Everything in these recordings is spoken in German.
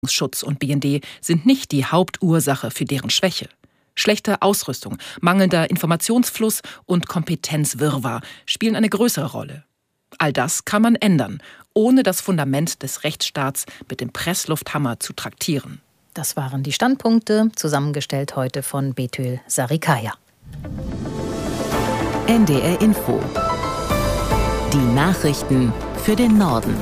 Schutz und BND sind nicht die Hauptursache für deren Schwäche. Schlechte Ausrüstung, mangelnder Informationsfluss und Kompetenzwirrwarr spielen eine größere Rolle. All das kann man ändern, ohne das Fundament des Rechtsstaats mit dem Presslufthammer zu traktieren. Das waren die Standpunkte, zusammengestellt heute von Betül Sarikaya. NDR Info. Die Nachrichten für den Norden.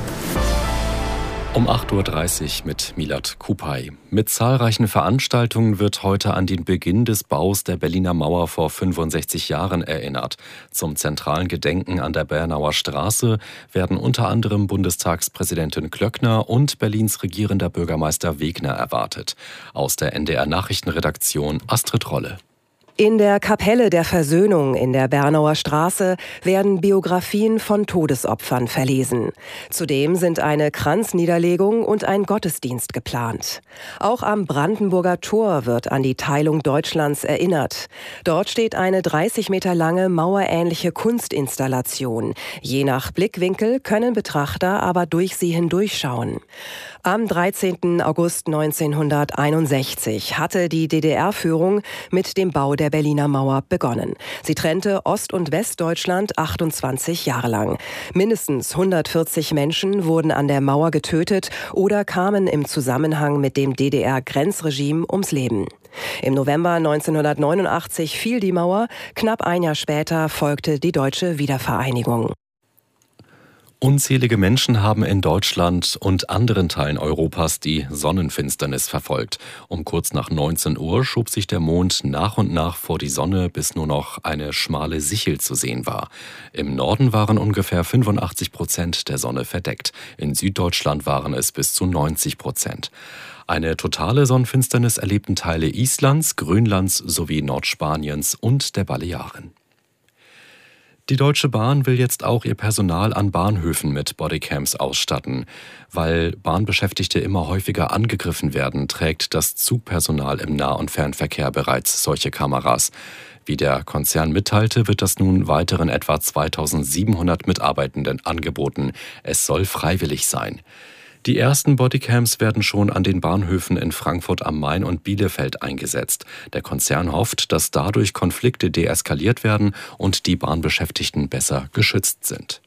Um 8.30 Uhr mit Milad Kupay. Mit zahlreichen Veranstaltungen wird heute an den Beginn des Baus der Berliner Mauer vor 65 Jahren erinnert. Zum zentralen Gedenken an der Bernauer Straße werden unter anderem Bundestagspräsidentin Klöckner und Berlins regierender Bürgermeister Wegner erwartet. Aus der NDR-Nachrichtenredaktion Astrid Rolle. In der Kapelle der Versöhnung in der Bernauer Straße werden Biografien von Todesopfern verlesen. Zudem sind eine Kranzniederlegung und ein Gottesdienst geplant. Auch am Brandenburger Tor wird an die Teilung Deutschlands erinnert. Dort steht eine 30 Meter lange mauerähnliche Kunstinstallation. Je nach Blickwinkel können Betrachter aber durch sie hindurchschauen. Am 13. August 1961 hatte die DDR-Führung mit dem Bau der Berliner Mauer begonnen. Sie trennte Ost- und Westdeutschland 28 Jahre lang. Mindestens 140 Menschen wurden an der Mauer getötet oder kamen im Zusammenhang mit dem DDR-Grenzregime ums Leben. Im November 1989 fiel die Mauer, knapp ein Jahr später folgte die deutsche Wiedervereinigung. Unzählige Menschen haben in Deutschland und anderen Teilen Europas die Sonnenfinsternis verfolgt. Um kurz nach 19 Uhr schob sich der Mond nach und nach vor die Sonne, bis nur noch eine schmale Sichel zu sehen war. Im Norden waren ungefähr 85% der Sonne verdeckt. In Süddeutschland waren es bis zu 90%. Eine totale Sonnenfinsternis erlebten Teile Islands, Grönlands sowie Nordspaniens und der Balearen. Die Deutsche Bahn will jetzt auch ihr Personal an Bahnhöfen mit Bodycams ausstatten. Weil Bahnbeschäftigte immer häufiger angegriffen werden, trägt das Zugpersonal im Nah- und Fernverkehr bereits solche Kameras. Wie der Konzern mitteilte, wird das nun weiteren etwa 2700 Mitarbeitenden angeboten. Es soll freiwillig sein. Die ersten Bodycams werden schon an den Bahnhöfen in Frankfurt am Main und Bielefeld eingesetzt. Der Konzern hofft, dass dadurch Konflikte deeskaliert werden und die Bahnbeschäftigten besser geschützt sind.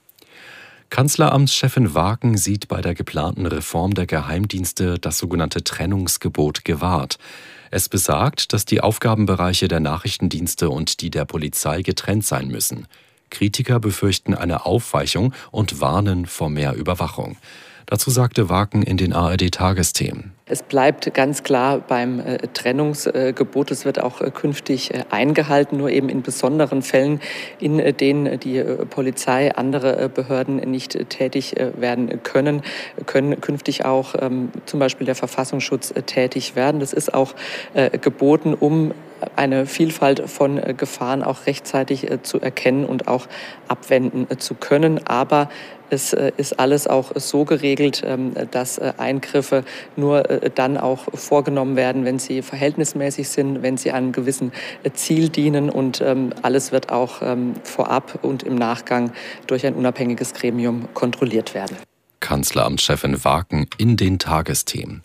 Kanzleramtschefin Waken sieht bei der geplanten Reform der Geheimdienste das sogenannte Trennungsgebot gewahrt. Es besagt, dass die Aufgabenbereiche der Nachrichtendienste und die der Polizei getrennt sein müssen. Kritiker befürchten eine Aufweichung und warnen vor mehr Überwachung. Dazu sagte Waken in den ARD-Tagesthemen. Es bleibt ganz klar beim Trennungsgebot. Es wird auch künftig eingehalten, nur eben in besonderen Fällen, in denen die Polizei, andere Behörden nicht tätig werden können künftig auch zum Beispiel der Verfassungsschutz tätig werden. Das ist auch geboten, um eine Vielfalt von Gefahren auch rechtzeitig zu erkennen und auch abwenden zu können. Aber es ist alles auch so geregelt, dass Eingriffe nur dann auch vorgenommen werden, wenn sie verhältnismäßig sind, wenn sie einem gewissen Ziel dienen. Und alles wird auch vorab und im Nachgang durch ein unabhängiges Gremium kontrolliert werden. Kanzleramtschefin Waken in den Tagesthemen.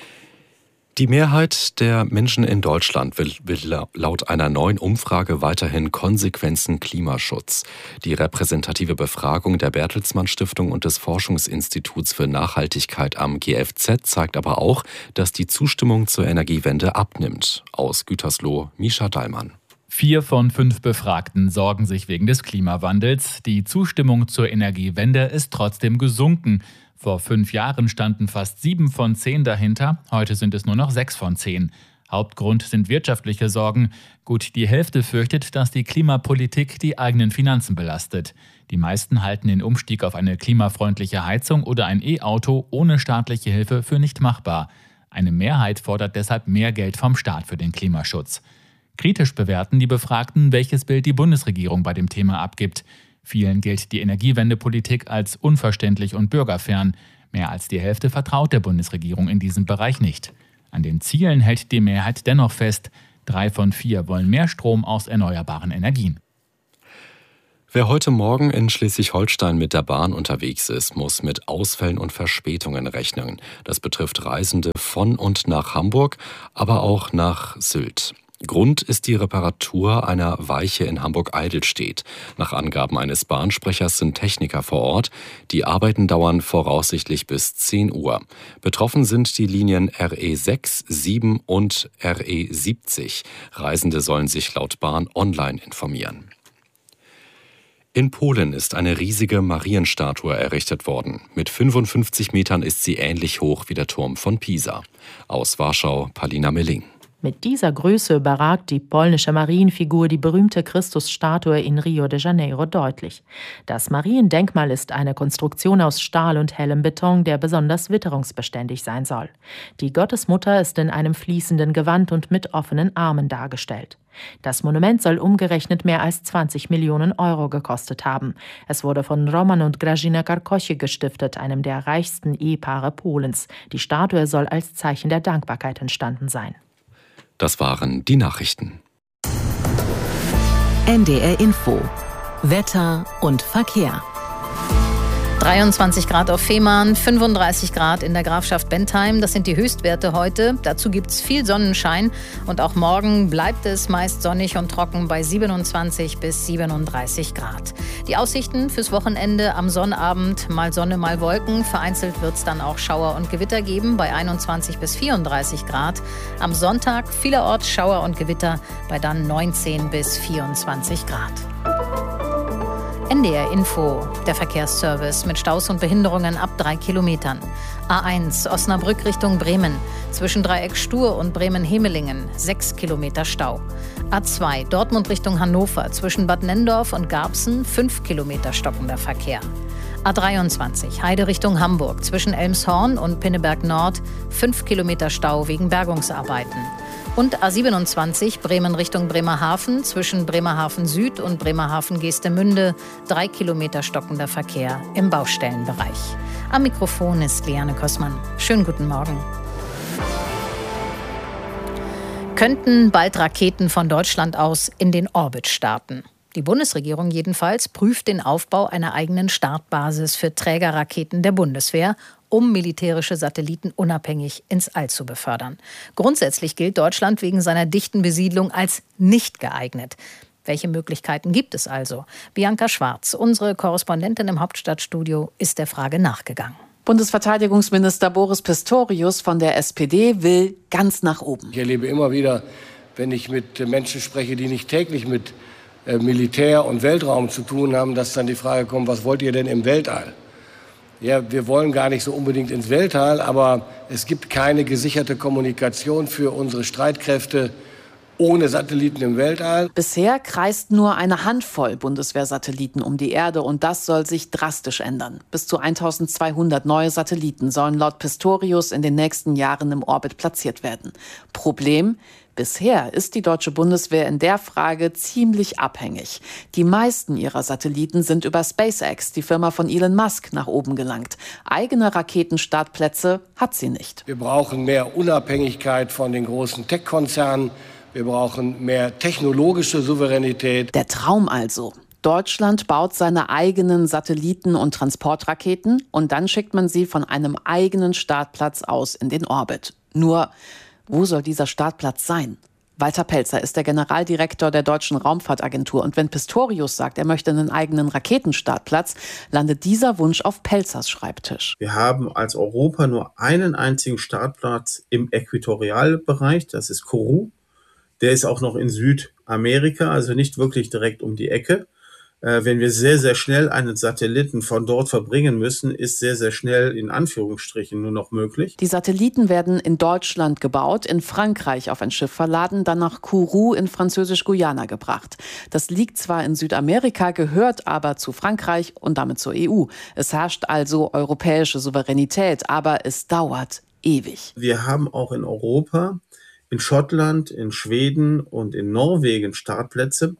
Die Mehrheit der Menschen in Deutschland will laut einer neuen Umfrage weiterhin konsequenten Klimaschutz. Die repräsentative Befragung der Bertelsmann Stiftung und des Forschungsinstituts für Nachhaltigkeit am GFZ zeigt aber auch, dass die Zustimmung zur Energiewende abnimmt. Aus Gütersloh, Mischa Dallmann. 4 von 5 Befragten sorgen sich wegen des Klimawandels. Die Zustimmung zur Energiewende ist trotzdem gesunken. Vor 5 Jahren standen fast 7 von 10 dahinter, heute sind es nur noch 6 von 10. Hauptgrund sind wirtschaftliche Sorgen. Gut die Hälfte fürchtet, dass die Klimapolitik die eigenen Finanzen belastet. Die meisten halten den Umstieg auf eine klimafreundliche Heizung oder ein E-Auto ohne staatliche Hilfe für nicht machbar. Eine Mehrheit fordert deshalb mehr Geld vom Staat für den Klimaschutz. Kritisch bewerten die Befragten, welches Bild die Bundesregierung bei dem Thema abgibt. Vielen gilt die Energiewendepolitik als unverständlich und bürgerfern. Mehr als die Hälfte vertraut der Bundesregierung in diesem Bereich nicht. An den Zielen hält die Mehrheit dennoch fest. 3 von 4 wollen mehr Strom aus erneuerbaren Energien. Wer heute Morgen in Schleswig-Holstein mit der Bahn unterwegs ist, muss mit Ausfällen und Verspätungen rechnen. Das betrifft Reisende von und nach Hamburg, aber auch nach Sylt. Grund ist die Reparatur einer Weiche in Hamburg-Eidelstedt. Nach Angaben eines Bahnsprechers sind Techniker vor Ort. Die Arbeiten dauern voraussichtlich bis 10 Uhr. Betroffen sind die Linien RE6, 7 und RE70. Reisende sollen sich laut Bahn online informieren. In Polen ist eine riesige Marienstatue errichtet worden. Mit 55 Metern ist sie ähnlich hoch wie der Turm von Pisa. Aus Warschau, Palina Milling. Mit dieser Größe überragt die polnische Marienfigur die berühmte Christusstatue in Rio de Janeiro deutlich. Das Mariendenkmal ist eine Konstruktion aus Stahl und hellem Beton, der besonders witterungsbeständig sein soll. Die Gottesmutter ist in einem fließenden Gewand und mit offenen Armen dargestellt. Das Monument soll umgerechnet mehr als 20 Millionen Euro gekostet haben. Es wurde von Roman und Grażyna Karkosie gestiftet, einem der reichsten Ehepaare Polens. Die Statue soll als Zeichen der Dankbarkeit entstanden sein. Das waren die Nachrichten. NDR Info. Wetter und Verkehr. 23 Grad auf Fehmarn, 35 Grad in der Grafschaft Bentheim. Das sind die Höchstwerte heute. Dazu gibt es viel Sonnenschein. Und auch morgen bleibt es meist sonnig und trocken bei 27 bis 37 Grad. Die Aussichten fürs Wochenende: am Sonnabend mal Sonne, mal Wolken. Vereinzelt wird es dann auch Schauer und Gewitter geben bei 21 bis 34 Grad. Am Sonntag vielerorts Schauer und Gewitter bei dann 19 bis 24 Grad. NDR Info, der Verkehrsservice mit Staus und Behinderungen ab 3 Kilometern. A1 Osnabrück Richtung Bremen. Zwischen Dreieck Stur und Bremen-Hemelingen 6 Kilometer Stau. A2 Dortmund Richtung Hannover. Zwischen Bad Nenndorf und Garbsen 5 Kilometer stockender Verkehr. A23 Heide Richtung Hamburg. Zwischen Elmshorn und Pinneberg Nord 5 Kilometer Stau wegen Bergungsarbeiten. Und A27 Bremen Richtung Bremerhaven, zwischen Bremerhaven Süd und Bremerhaven Geestemünde 3 Kilometer stockender Verkehr im Baustellenbereich. Am Mikrofon ist Liane Kossmann. Schönen guten Morgen. Könnten bald Raketen von Deutschland aus in den Orbit starten? Die Bundesregierung jedenfalls prüft den Aufbau einer eigenen Startbasis für Trägerraketen der Bundeswehr, um militärische Satelliten unabhängig ins All zu befördern. Grundsätzlich gilt Deutschland wegen seiner dichten Besiedlung als nicht geeignet. Welche Möglichkeiten gibt es also? Bianca Schwarz, unsere Korrespondentin im Hauptstadtstudio, ist der Frage nachgegangen. Bundesverteidigungsminister Boris Pistorius von der SPD will ganz nach oben. Ich erlebe immer wieder, wenn ich mit Menschen spreche, die nicht täglich mit Militär und Weltraum zu tun haben, dass dann die Frage kommt, was wollt ihr denn im Weltall? Ja, wir wollen gar nicht so unbedingt ins Weltall, aber es gibt keine gesicherte Kommunikation für unsere Streitkräfte ohne Satelliten im Weltall. Bisher kreist nur eine Handvoll Bundeswehrsatelliten um die Erde und das soll sich drastisch ändern. Bis zu 1200 neue Satelliten sollen laut Pistorius in den nächsten Jahren im Orbit platziert werden. Problem: Bisher ist die deutsche Bundeswehr in der Frage ziemlich abhängig. Die meisten ihrer Satelliten sind über SpaceX, die Firma von Elon Musk, nach oben gelangt. Eigene Raketenstartplätze hat sie nicht. Wir brauchen mehr Unabhängigkeit von den großen Tech-Konzernen. Wir brauchen mehr technologische Souveränität. Der Traum also. Deutschland baut seine eigenen Satelliten und Transportraketen und dann schickt man sie von einem eigenen Startplatz aus in den Orbit. Nur, wo soll dieser Startplatz sein? Walter Pelzer ist der Generaldirektor der Deutschen Raumfahrtagentur. Und wenn Pistorius sagt, er möchte einen eigenen Raketenstartplatz, landet dieser Wunsch auf Pelzers Schreibtisch. Wir haben als Europa nur einen einzigen Startplatz im Äquatorialbereich, das ist Kourou. Der ist auch noch in Südamerika, also nicht wirklich direkt um die Ecke. Wenn wir sehr, sehr schnell einen Satelliten von dort verbringen müssen, ist sehr, sehr schnell in Anführungsstrichen nur noch möglich. Die Satelliten werden in Deutschland gebaut, in Frankreich auf ein Schiff verladen, dann nach Kourou in Französisch-Guyana gebracht. Das liegt zwar in Südamerika, gehört aber zu Frankreich und damit zur EU. Es herrscht also europäische Souveränität, aber es dauert ewig. Wir haben auch in Europa, in Schottland, in Schweden und in Norwegen Startplätze,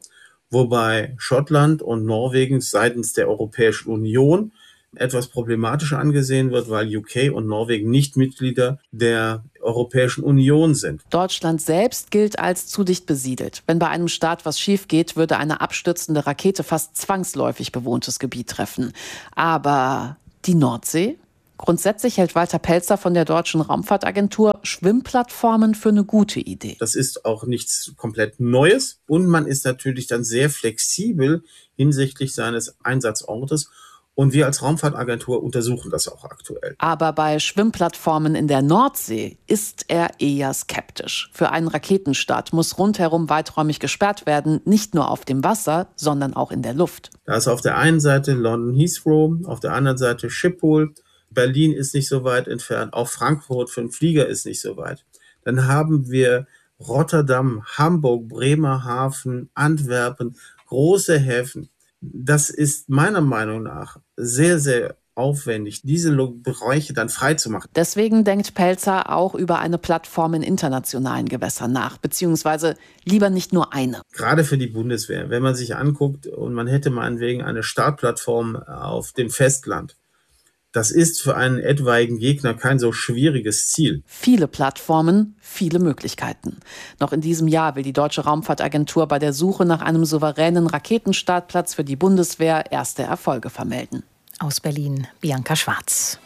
wobei Schottland und Norwegen seitens der Europäischen Union etwas problematischer angesehen wird, weil UK und Norwegen nicht Mitglieder der Europäischen Union sind. Deutschland selbst gilt als zu dicht besiedelt. Wenn bei einem Start was schief geht, würde eine abstürzende Rakete fast zwangsläufig bewohntes Gebiet treffen. Aber die Nordsee? Grundsätzlich hält Walter Pelzer von der Deutschen Raumfahrtagentur Schwimmplattformen für eine gute Idee. Das ist auch nichts komplett Neues und man ist natürlich dann sehr flexibel hinsichtlich seines Einsatzortes. Und wir als Raumfahrtagentur untersuchen das auch aktuell. Aber bei Schwimmplattformen in der Nordsee ist er eher skeptisch. Für einen Raketenstart muss rundherum weiträumig gesperrt werden, nicht nur auf dem Wasser, sondern auch in der Luft. Da ist auf der einen Seite London Heathrow, auf der anderen Seite Schiphol. Berlin ist nicht so weit entfernt, auch Frankfurt für einen Flieger ist nicht so weit. Dann haben wir Rotterdam, Hamburg, Bremerhaven, Antwerpen, große Häfen. Das ist meiner Meinung nach sehr, sehr aufwendig, diese Bereiche dann freizumachen. Deswegen denkt Pelzer auch über eine Plattform in internationalen Gewässern nach, beziehungsweise lieber nicht nur eine. Gerade für die Bundeswehr, wenn man sich anguckt und man hätte meinetwegen eine Startplattform auf dem Festland, das ist für einen etwaigen Gegner kein so schwieriges Ziel. Viele Plattformen, viele Möglichkeiten. Noch in diesem Jahr will die Deutsche Raumfahrtagentur bei der Suche nach einem souveränen Raketenstartplatz für die Bundeswehr erste Erfolge vermelden. Aus Berlin, Bianca Schwarz.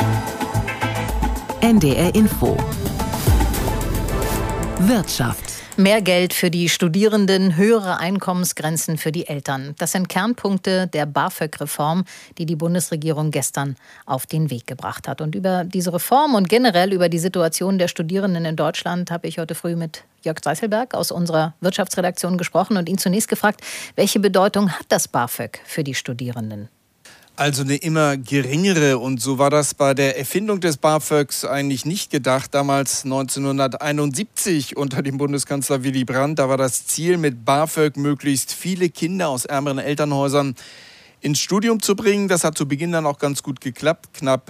NDR Info. Wirtschaft. Mehr Geld für die Studierenden, höhere Einkommensgrenzen für die Eltern. Das sind Kernpunkte der BAföG-Reform, die die Bundesregierung gestern auf den Weg gebracht hat. Und über diese Reform und generell über die Situation der Studierenden in Deutschland habe ich heute früh mit Jörg Seißelberg aus unserer Wirtschaftsredaktion gesprochen und ihn zunächst gefragt, welche Bedeutung hat das BAföG für die Studierenden? Also eine immer geringere, und so war das bei der Erfindung des BAföGs eigentlich nicht gedacht. Damals 1971 unter dem Bundeskanzler Willy Brandt, da war das Ziel mit BAföG möglichst viele Kinder aus ärmeren Elternhäusern ins Studium zu bringen. Das hat zu Beginn dann auch ganz gut geklappt. Knapp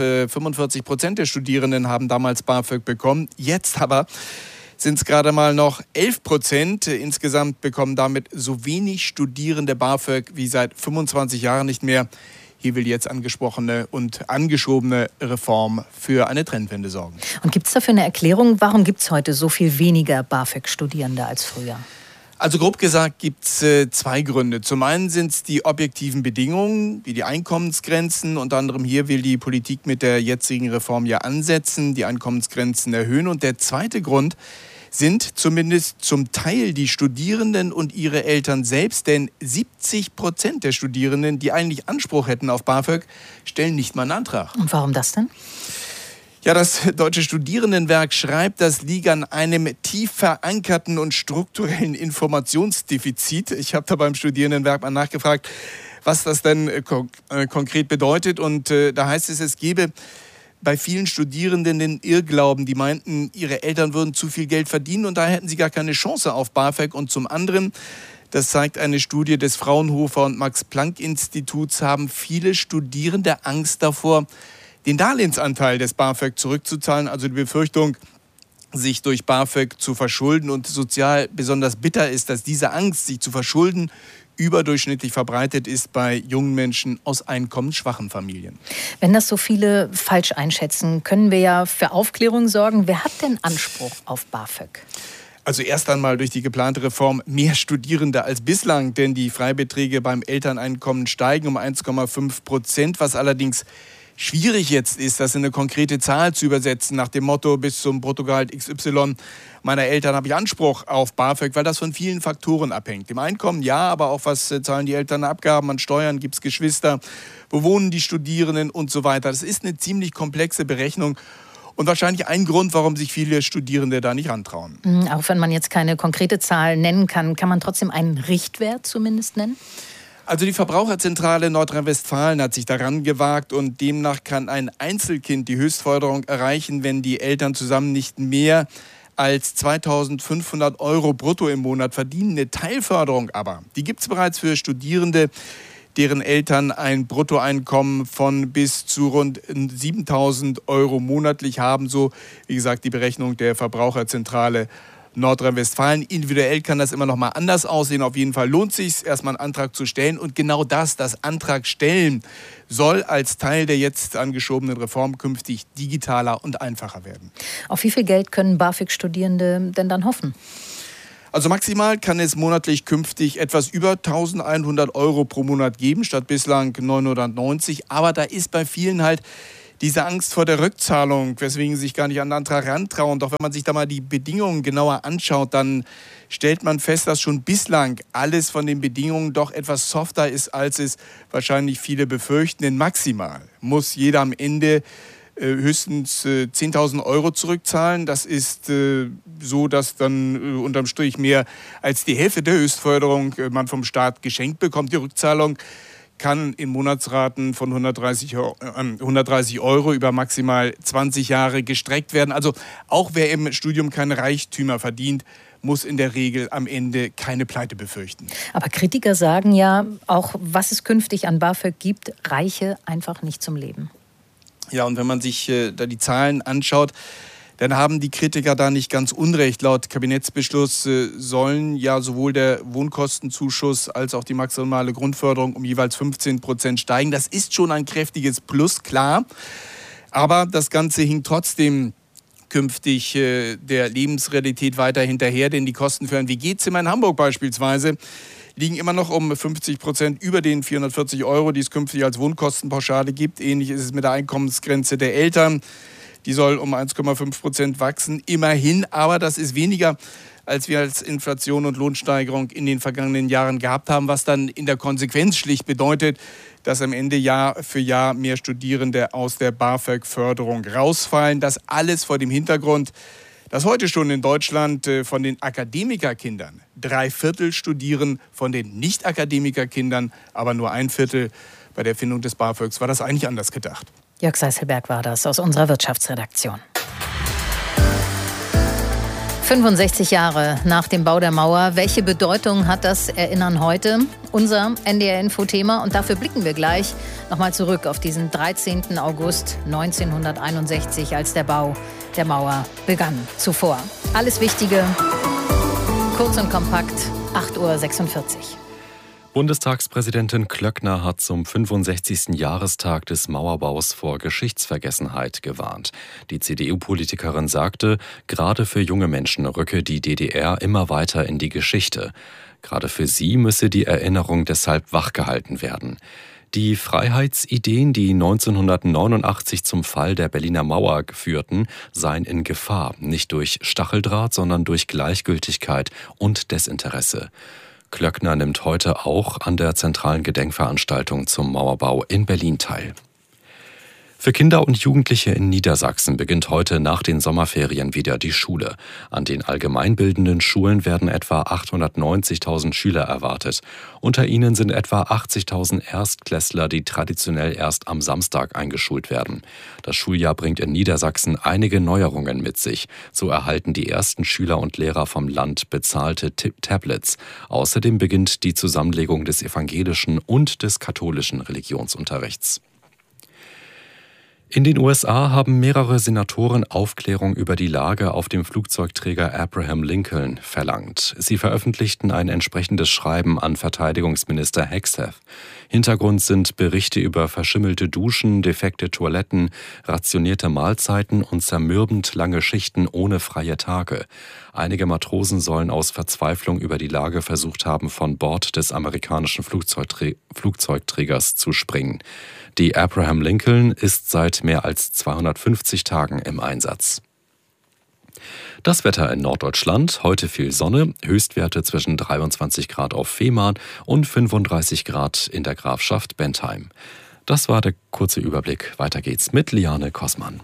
45% der Studierenden haben damals BAföG bekommen. Jetzt aber sind es gerade mal noch 11%. Insgesamt bekommen damit so wenig Studierende BAföG wie seit 25 Jahren nicht mehr. Hier will jetzt angesprochene und angeschobene Reform für eine Trendwende sorgen. Und gibt es dafür eine Erklärung, warum gibt es heute so viel weniger BAföG-Studierende als früher? Also grob gesagt gibt es zwei Gründe. Zum einen sind es die objektiven Bedingungen, wie die Einkommensgrenzen. Unter anderem hier will die Politik mit der jetzigen Reform ja ansetzen, die Einkommensgrenzen erhöhen. Und der zweite Grund sind zumindest zum Teil die Studierenden und ihre Eltern selbst. Denn 70% der Studierenden, die eigentlich Anspruch hätten auf BAföG, stellen nicht mal einen Antrag. Und warum das denn? Ja, das Deutsche Studierendenwerk schreibt, das liege an einem tief verankerten und strukturellen Informationsdefizit. Ich habe da beim Studierendenwerk mal nachgefragt, was das denn konkret bedeutet. Und da heißt es gebe bei vielen Studierenden den Irrglauben, die meinten, ihre Eltern würden zu viel Geld verdienen und daher hätten sie gar keine Chance auf BAföG. Und zum anderen, das zeigt eine Studie des Fraunhofer und Max-Planck-Instituts, haben viele Studierende Angst davor, den Darlehensanteil des BAföG zurückzuzahlen. Also die Befürchtung, sich durch BAföG zu verschulden, und sozial besonders bitter ist, dass diese Angst, sich zu verschulden, überdurchschnittlich verbreitet ist bei jungen Menschen aus einkommensschwachen Familien. Wenn das so viele falsch einschätzen, können wir ja für Aufklärung sorgen. Wer hat denn Anspruch auf BAföG? Also erst einmal durch die geplante Reform mehr Studierende als bislang, denn die Freibeträge beim Elterneinkommen steigen um 1,5%, was allerdings schwierig jetzt ist, das in eine konkrete Zahl zu übersetzen, nach dem Motto, bis zum Bruttogehalt XY meiner Eltern habe ich Anspruch auf BAföG, weil das von vielen Faktoren abhängt. Im Einkommen ja, aber auch was zahlen die Eltern Abgaben an Steuern, gibt es Geschwister, wo wohnen die Studierenden und so weiter. Das ist eine ziemlich komplexe Berechnung und wahrscheinlich ein Grund, warum sich viele Studierende da nicht rantrauen. Auch wenn man jetzt keine konkrete Zahl nennen kann, kann man trotzdem einen Richtwert zumindest nennen? Also die Verbraucherzentrale Nordrhein-Westfalen hat sich daran gewagt und demnach kann ein Einzelkind die Höchstforderung erreichen, wenn die Eltern zusammen nicht mehr als 2.500 € brutto im Monat verdienen. Eine Teilförderung aber, die gibt es bereits für Studierende, deren Eltern ein Bruttoeinkommen von bis zu rund 7.000 € monatlich haben. So, wie gesagt, die Berechnung der Verbraucherzentrale Nordrhein-Westfalen. Individuell kann das immer noch mal anders aussehen. Auf jeden Fall lohnt es sich, erstmal einen Antrag zu stellen. Und genau das Antrag stellen, soll als Teil der jetzt angeschobenen Reform künftig digitaler und einfacher werden. Auf wie viel Geld können BAföG-Studierende denn dann hoffen? Also maximal kann es monatlich künftig etwas über 1.100 € pro Monat geben, statt bislang 990. Aber da ist bei vielen halt diese Angst vor der Rückzahlung, weswegen sie sich gar nicht an den Antrag rantrauen. Doch wenn man sich da mal die Bedingungen genauer anschaut, dann stellt man fest, dass schon bislang alles von den Bedingungen doch etwas softer ist, als es wahrscheinlich viele befürchten. Denn maximal muss jeder am Ende höchstens 10.000 € zurückzahlen. Das ist so, dass dann unterm Strich mehr als die Hälfte der Höchstförderung man vom Staat geschenkt bekommt. Die Rückzahlung kann in Monatsraten von 130 € über maximal 20 Jahre gestreckt werden. Also auch wer im Studium keine Reichtümer verdient, muss in der Regel am Ende keine Pleite befürchten. Aber Kritiker sagen ja, auch was es künftig an BAföG gibt, reiche einfach nicht zum Leben. Ja, und wenn man sich da die Zahlen anschaut, dann haben die Kritiker da nicht ganz unrecht. Laut Kabinettsbeschluss sollen ja sowohl der Wohnkostenzuschuss als auch die maximale Grundförderung um jeweils 15% steigen. Das ist schon ein kräftiges Plus, klar. Aber das Ganze hinkt trotzdem künftig der Lebensrealität weiter hinterher, denn die Kosten für ein WG-Zimmer in Hamburg beispielsweise liegen immer noch um 50% über den 440 €, die es künftig als Wohnkostenpauschale gibt. Ähnlich ist es mit der Einkommensgrenze der Eltern. Die soll um 1,5% wachsen, immerhin. Aber das ist weniger, als wir als Inflation und Lohnsteigerung in den vergangenen Jahren gehabt haben, was dann in der Konsequenz schlicht bedeutet, dass am Ende Jahr für Jahr mehr Studierende aus der BAföG-Förderung rausfallen. Das alles vor dem Hintergrund, dass heute schon in Deutschland von den Akademikerkindern 3/4 studieren, von den Nicht-Akademikerkindern aber nur 1/4. Bei der Erfindung des BAföGs war das eigentlich anders gedacht. Jörg Seißelberg war das aus unserer Wirtschaftsredaktion. 65 Jahre nach dem Bau der Mauer. Welche Bedeutung hat das Erinnern heute? Unser NDR-Info-Thema. Und dafür blicken wir gleich nochmal zurück auf diesen 13. August 1961, als der Bau der Mauer begann. Zuvor alles Wichtige, kurz und kompakt, 8:46 Uhr. Bundestagspräsidentin Klöckner hat zum 65. Jahrestag des Mauerbaus vor Geschichtsvergessenheit gewarnt. Die CDU-Politikerin sagte, gerade für junge Menschen rücke die DDR immer weiter in die Geschichte. Gerade für sie müsse die Erinnerung deshalb wachgehalten werden. Die Freiheitsideen, die 1989 zum Fall der Berliner Mauer führten, seien in Gefahr, nicht durch Stacheldraht, sondern durch Gleichgültigkeit und Desinteresse. Klöckner nimmt heute auch an der zentralen Gedenkveranstaltung zum Mauerbau in Berlin teil. Für Kinder und Jugendliche in Niedersachsen beginnt heute nach den Sommerferien wieder die Schule. An den allgemeinbildenden Schulen werden etwa 890.000 Schüler erwartet. Unter ihnen sind etwa 80.000 Erstklässler, die traditionell erst am Samstag eingeschult werden. Das Schuljahr bringt in Niedersachsen einige Neuerungen mit sich. So erhalten die ersten Schüler und Lehrer vom Land bezahlte Tablets. Außerdem beginnt die Zusammenlegung des evangelischen und des katholischen Religionsunterrichts. In den USA haben mehrere Senatoren Aufklärung über die Lage auf dem Flugzeugträger Abraham Lincoln verlangt. Sie veröffentlichten ein entsprechendes Schreiben an Verteidigungsminister Hegseth. Hintergrund sind Berichte über verschimmelte Duschen, defekte Toiletten, rationierte Mahlzeiten und zermürbend lange Schichten ohne freie Tage. Einige Matrosen sollen aus Verzweiflung über die Lage versucht haben, von Bord des amerikanischen Flugzeugträgers zu springen. Die Abraham Lincoln ist seit mehr als 250 Tagen im Einsatz. Das Wetter in Norddeutschland, heute viel Sonne, Höchstwerte zwischen 23 Grad auf Fehmarn und 35 Grad in der Grafschaft Bentheim. Das war der kurze Überblick. Weiter geht's mit Liane Kossmann.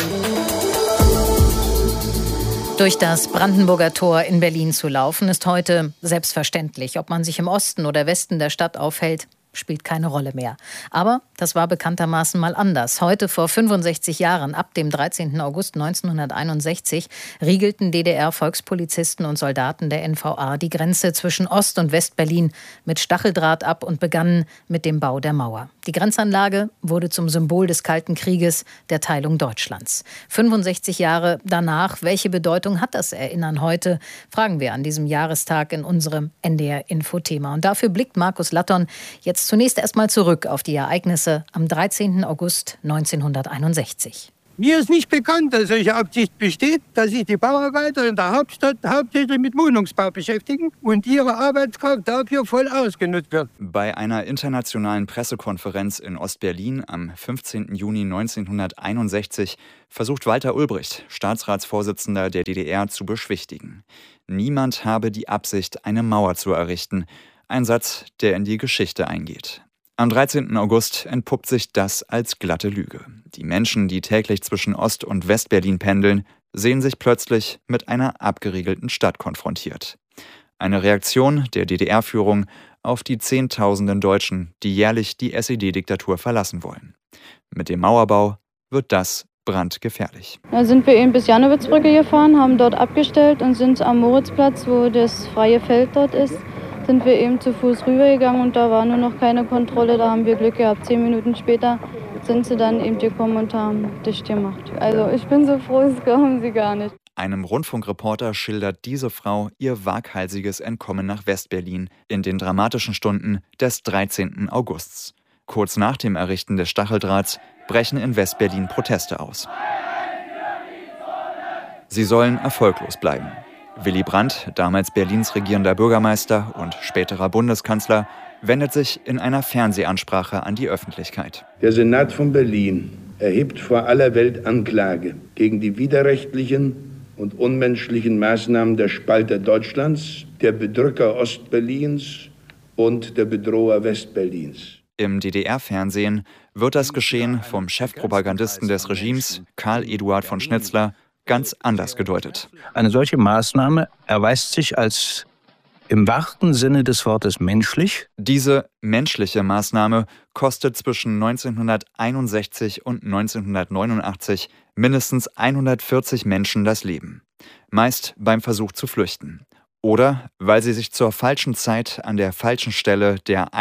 Durch das Brandenburger Tor in Berlin zu laufen, ist heute selbstverständlich. Ob man sich im Osten oder Westen der Stadt aufhält, spielt keine Rolle mehr. Aber Das war bekanntermaßen mal anders. Heute, vor 65 Jahren, ab dem 13. August 1961, riegelten DDR-Volkspolizisten und Soldaten der NVA die Grenze zwischen Ost- und Westberlin mit Stacheldraht ab und begannen mit dem Bau der Mauer. Die Grenzanlage wurde zum Symbol des Kalten Krieges, der Teilung Deutschlands. 65 Jahre danach, welche Bedeutung hat das Erinnern heute? Fragen wir an diesem Jahrestag in unserem NDR-Info-Thema. Und dafür blickt Markus Latton jetzt zunächst erstmal zurück auf die Ereignisse am 13. August 1961. Mir ist nicht bekannt, dass solche Absicht besteht, dass sich die Bauarbeiter in der Hauptstadt hauptsächlich mit Wohnungsbau beschäftigen und ihre Arbeitskraft dafür voll ausgenutzt wird. Bei einer internationalen Pressekonferenz in Ostberlin am 15. Juni 1961 versucht Walter Ulbricht, Staatsratsvorsitzender der DDR, zu beschwichtigen. Niemand habe die Absicht, eine Mauer zu errichten. Ein Satz, der in die Geschichte eingeht. Am 13. August entpuppt sich das als glatte Lüge. Die Menschen, die täglich zwischen Ost- und Westberlin pendeln, sehen sich plötzlich mit einer abgeriegelten Stadt konfrontiert. Eine Reaktion der DDR-Führung auf die Zehntausenden Deutschen, die jährlich die SED-Diktatur verlassen wollen. Mit dem Mauerbau wird das brandgefährlich. Da sind wir eben bis Jannowitzbrücke gefahren, haben dort abgestellt und sind am Moritzplatz, wo das freie Feld dort ist, sind wir eben zu Fuß rübergegangen und da war nur noch keine Kontrolle, da haben wir Glück gehabt. 10 Minuten später sind sie dann eben gekommen und haben dicht gemacht. Also ich bin so froh, das glauben Sie gar nicht. Einem Rundfunkreporter schildert diese Frau ihr waghalsiges Entkommen nach Westberlin in den dramatischen Stunden des 13. Augusts. Kurz nach dem Errichten des Stacheldrahts brechen in Westberlin Proteste aus. Sie sollen erfolglos bleiben. Willy Brandt, damals Berlins regierender Bürgermeister und späterer Bundeskanzler, wendet sich in einer Fernsehansprache an die Öffentlichkeit. Der Senat von Berlin erhebt vor aller Welt Anklage gegen die widerrechtlichen und unmenschlichen Maßnahmen der Spalter Deutschlands, der Bedrücker Ostberlins und der Bedroher Westberlins. Im DDR-Fernsehen wird das Geschehen vom Chefpropagandisten des Regimes, Karl Eduard von Schnitzler, ganz anders gedeutet. Eine solche Maßnahme erweist sich als im wahrsten Sinne des Wortes menschlich. Diese menschliche Maßnahme kostet zwischen 1961 und 1989 mindestens 140 Menschen das Leben. Meist beim Versuch zu flüchten. Oder weil sie sich zur falschen Zeit an der falschen Stelle der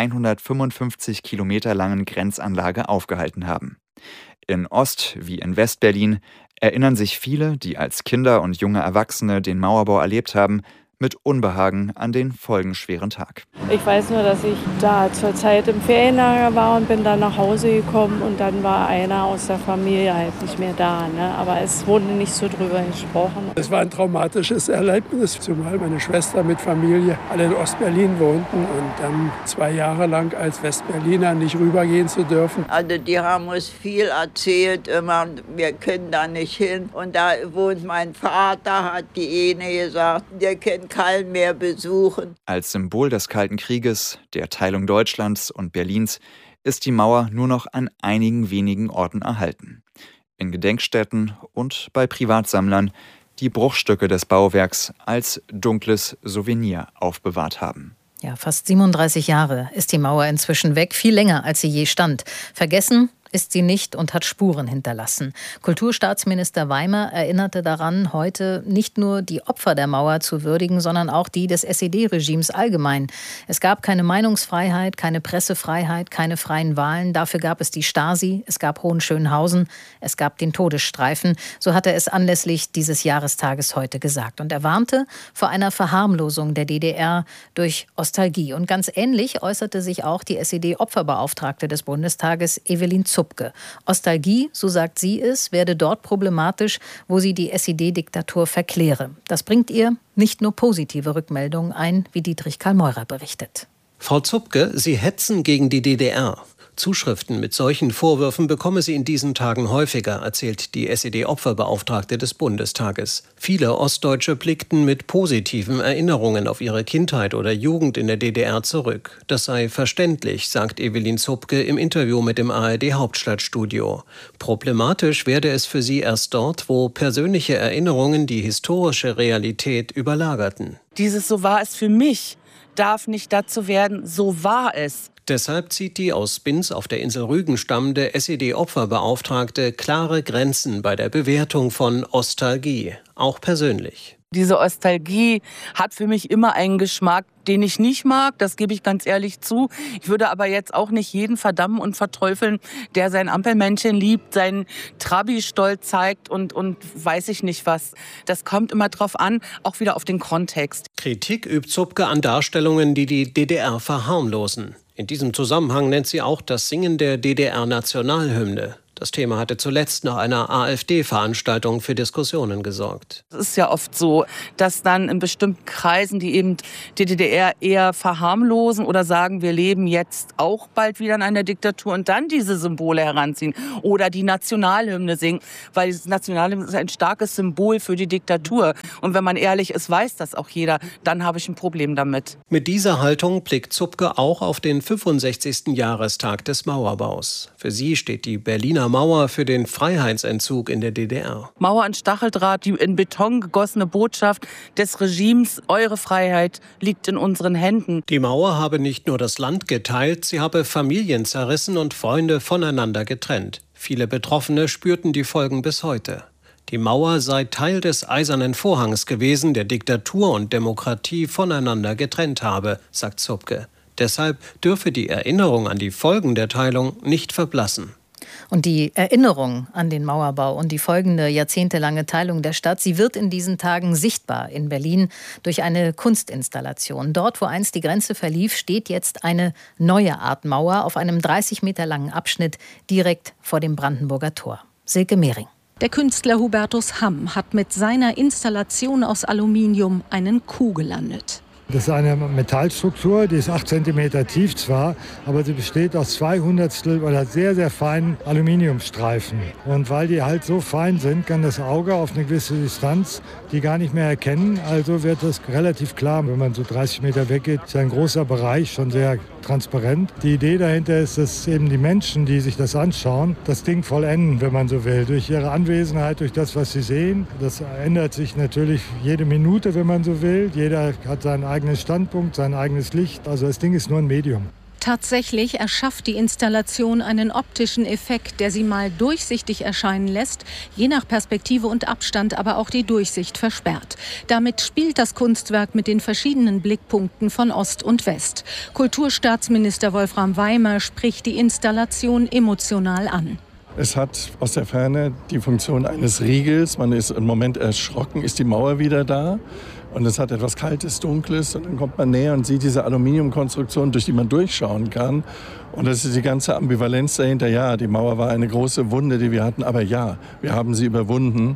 155 Kilometer langen Grenzanlage aufgehalten haben. In Ost- wie in Westberlin erinnern sich viele, die als Kinder und junge Erwachsene den Mauerbau erlebt haben, mit Unbehagen an den folgenschweren Tag. Ich weiß nur, dass ich da zur Zeit im Ferienlager war und bin dann nach Hause gekommen und dann war einer aus der Familie halt nicht mehr da. Ne? Aber es wurde nicht so drüber gesprochen. Es war ein traumatisches Erlebnis, zumal meine Schwester mit Familie alle in Ostberlin wohnten und dann 2 Jahre lang als Westberliner nicht rübergehen zu dürfen. Also die haben uns viel erzählt, immer, wir können da nicht hin. Und da wohnt mein Vater, hat die eine gesagt, der kennt keinen mehr besuchen. Als Symbol des Kalten Krieges, der Teilung Deutschlands und Berlins, ist die Mauer nur noch an einigen wenigen Orten erhalten. In Gedenkstätten und bei Privatsammlern, die Bruchstücke des Bauwerks als dunkles Souvenir aufbewahrt haben. Ja, fast 37 Jahre ist die Mauer inzwischen weg, viel länger als sie je stand. Vergessen ist sie nicht und hat Spuren hinterlassen. Kulturstaatsminister Weimer erinnerte daran, heute nicht nur die Opfer der Mauer zu würdigen, sondern auch die des SED-Regimes allgemein. Es gab keine Meinungsfreiheit, keine Pressefreiheit, keine freien Wahlen. Dafür gab es die Stasi, es gab Hohenschönhausen, es gab den Todesstreifen. So hat er es anlässlich dieses Jahrestages heute gesagt. Und er warnte vor einer Verharmlosung der DDR durch Ostalgie. Und ganz ähnlich äußerte sich auch die SED-Opferbeauftragte des Bundestages, Evelyn Zupke. Ostalgie, so sagt sie es, werde dort problematisch, wo sie die SED-Diktatur verkläre. Das bringt ihr nicht nur positive Rückmeldungen ein, wie Dietrich Karl Meurer berichtet. Frau Zupke, Sie hetzen gegen die DDR. Zuschriften mit solchen Vorwürfen bekomme sie in diesen Tagen häufiger, erzählt die SED-Opferbeauftragte des Bundestages. Viele Ostdeutsche blickten mit positiven Erinnerungen auf ihre Kindheit oder Jugend in der DDR zurück. Das sei verständlich, sagt Evelyn Zupke im Interview mit dem ARD-Hauptstadtstudio. Problematisch werde es für sie erst dort, wo persönliche Erinnerungen die historische Realität überlagerten. Dieses "So war es für mich" darf nicht dazu werden, "So war es". Deshalb zieht die aus Binz auf der Insel Rügen stammende SED-Opferbeauftragte klare Grenzen bei der Bewertung von Ostalgie, auch persönlich. Diese Ostalgie hat für mich immer einen Geschmack, den ich nicht mag, das gebe ich ganz ehrlich zu. Ich würde aber jetzt auch nicht jeden verdammen und verteufeln, der sein Ampelmännchen liebt, seinen Trabi-Stolz zeigt und weiß ich nicht was. Das kommt immer drauf an, auch wieder auf den Kontext. Kritik übt Zupke an Darstellungen, die die DDR verharmlosen. In diesem Zusammenhang nennt sie auch das Singen der DDR-Nationalhymne. Das Thema hatte zuletzt nach einer AfD-Veranstaltung für Diskussionen gesorgt. Es ist ja oft so, dass dann in bestimmten Kreisen, die eben die DDR eher verharmlosen oder sagen, wir leben jetzt auch bald wieder in einer Diktatur und dann diese Symbole heranziehen oder die Nationalhymne singen, weil die Nationalhymne ist ein starkes Symbol für die Diktatur. Und wenn man ehrlich ist, weiß das auch jeder, dann habe ich ein Problem damit. Mit dieser Haltung blickt Zupke auch auf den 65. Jahrestag des Mauerbaus. Für sie steht die Berliner Mauer für den Freiheitsentzug in der DDR. Mauer und Stacheldraht, die in Beton gegossene Botschaft des Regimes, eure Freiheit liegt in unseren Händen. Die Mauer habe nicht nur das Land geteilt, sie habe Familien zerrissen und Freunde voneinander getrennt. Viele Betroffene spürten die Folgen bis heute. Die Mauer sei Teil des Eisernen Vorhangs gewesen, der Diktatur und Demokratie voneinander getrennt habe, sagt Zupke. Deshalb dürfe die Erinnerung an die Folgen der Teilung nicht verblassen. Und die Erinnerung an den Mauerbau und die folgende jahrzehntelange Teilung der Stadt, sie wird in diesen Tagen sichtbar in Berlin durch eine Kunstinstallation. Dort, wo einst die Grenze verlief, steht jetzt eine neue Art Mauer auf einem 30 Meter langen Abschnitt direkt vor dem Brandenburger Tor. Silke Mehring. Der Künstler Hubertus Hamm hat mit seiner Installation aus Aluminium einen Coup gelandet. Das ist eine Metallstruktur, die ist 8 cm tief zwar, aber sie besteht aus 200 oder sehr, sehr feinen Aluminiumstreifen. Und weil die halt so fein sind, kann das Auge auf eine gewisse Distanz die gar nicht mehr erkennen. Also wird das relativ klar, wenn man so 30 Meter weggeht, ist ein großer Bereich, schon sehr transparent. Die Idee dahinter ist, dass eben die Menschen, die sich das anschauen, das Ding vollenden, wenn man so will, durch ihre Anwesenheit, durch das, was sie sehen. Das ändert sich natürlich jede Minute, wenn man so will. Jeder hat seinen eigenen Standpunkt, sein eigenes Licht. Also das Ding ist nur ein Medium. Tatsächlich erschafft die Installation einen optischen Effekt, der sie mal durchsichtig erscheinen lässt, je nach Perspektive und Abstand aber auch die Durchsicht versperrt. Damit spielt das Kunstwerk mit den verschiedenen Blickpunkten von Ost und West. Kulturstaatsminister Wolfram Weimer spricht die Installation emotional an. Es hat aus der Ferne die Funktion eines Riegels. Man ist im Moment erschrocken, ist die Mauer wieder da? Und es hat etwas Kaltes, Dunkles. Und dann kommt man näher und sieht diese Aluminiumkonstruktion, durch die man durchschauen kann. Und das ist die ganze Ambivalenz dahinter. Ja, die Mauer war eine große Wunde, die wir hatten. Aber ja, wir haben sie überwunden.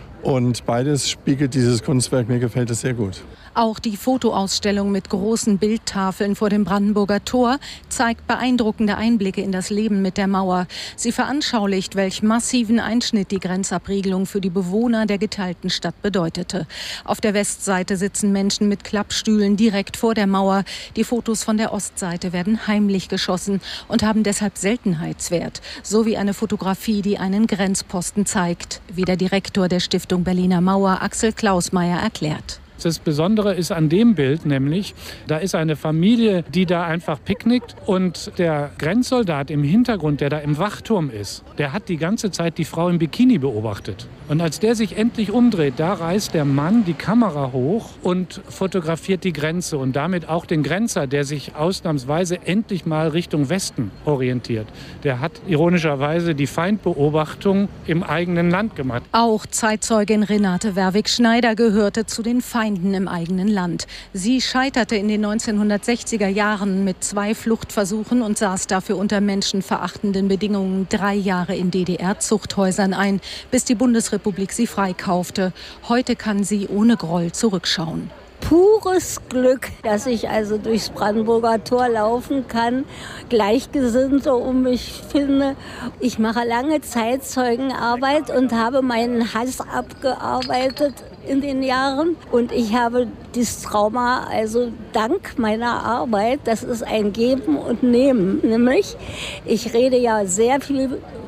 Und beides spiegelt dieses Kunstwerk. Mir gefällt es sehr gut. Auch die Fotoausstellung mit großen Bildtafeln vor dem Brandenburger Tor zeigt beeindruckende Einblicke in das Leben mit der Mauer. Sie veranschaulicht, welch massiven Einschnitt die Grenzabriegelung für die Bewohner der geteilten Stadt bedeutete. Auf der Westseite sitzen Menschen mit Klappstühlen direkt vor der Mauer. Die Fotos von der Ostseite werden heimlich geschossen und haben deshalb Seltenheitswert. So wie eine Fotografie, die einen Grenzposten zeigt, wie der Direktor der Stiftung Berliner Mauer, Axel Klausmeier, erklärt. Das Besondere ist an dem Bild nämlich, da ist eine Familie, die da einfach picknickt und der Grenzsoldat im Hintergrund, der da im Wachturm ist, der hat die ganze Zeit die Frau im Bikini beobachtet. Und als der sich endlich umdreht, da reißt der Mann die Kamera hoch und fotografiert die Grenze und damit auch den Grenzer, der sich ausnahmsweise endlich mal Richtung Westen orientiert. Der hat ironischerweise die Feindbeobachtung im eigenen Land gemacht. Auch Zeitzeugin Renate Werwig-Schneider gehörte zu den Feinden im eigenen Land. Sie scheiterte in den 1960er Jahren mit 2 Fluchtversuchen und saß dafür unter menschenverachtenden Bedingungen 3 Jahre in DDR-Zuchthäusern ein, bis die Bundesrepublik sie freikaufte. Heute kann sie ohne Groll zurückschauen. Pures Glück, dass ich also durchs Brandenburger Tor laufen kann, Gleichgesinnte um mich finde. Ich mache lange Zeitzeugenarbeit und habe meinen Hass abgearbeitet in den Jahren. Und ich habe dieses Trauma, also dank meiner Arbeit, das ist ein Geben und Nehmen. Nämlich, ich rede ja sehr viel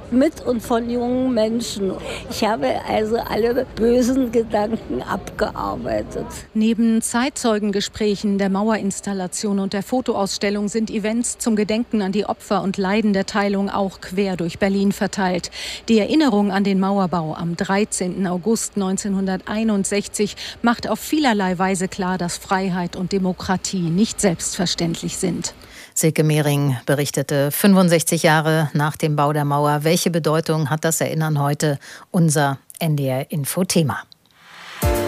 mit und von jungen Menschen. Ich habe also alle bösen Gedanken abgearbeitet. Neben Zeitzeugengesprächen, der Mauerinstallation und der Fotoausstellung sind Events zum Gedenken an die Opfer und Leiden der Teilung auch quer durch Berlin verteilt. Die Erinnerung an den Mauerbau am 13. August 1961 macht auf vielerlei Weise klar, dass Freiheit und Demokratie nicht selbstverständlich sind. Silke Mehring berichtete 65 Jahre nach dem Bau der Mauer. Welche Bedeutung hat das Erinnern heute? Unser NDR-Info-Thema.